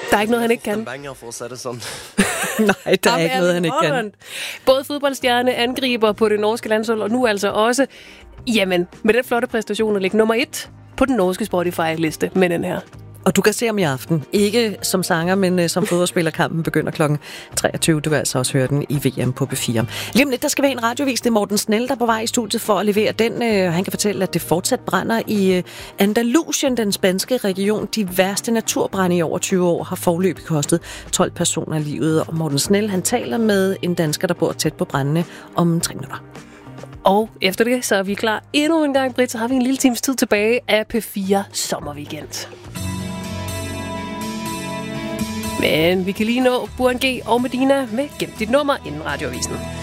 Der er ikke noget, han ikke kan. Banger, for at sætte det sådan. Nej, der er ikke noget, han ikke kan. Både fodboldstjerne, angriber på det norske landshold, og nu altså også, jamen, med den flotte præstation at ligge nummer 1 på den norske Spotify-liste med den her. Og du kan se ham i aften. Ikke som sanger, men som fodboldspiller. Kampen begynder kl. 23. Du kan altså også høre den i VM på B4. Lige om lidt, der skal være en radiovis. Det er Morten Snell, der er på vej i studiet for at levere den. Han kan fortælle, at det fortsat brænder i Andalusien, den spanske region. De værste naturbrænde i over 20 år har foreløbig kostet 12 personer livet. Og Morten Snell, han taler med en dansker, der bor tæt på brændene om 3 minutter. Og efter det, så er vi klar endnu en gang, Britt. Så har vi en lille times tid tilbage af P4 Sommerweekend. Men vi kan lige nå Burhan G og Medina med Gem dit nummer inden radioavisen.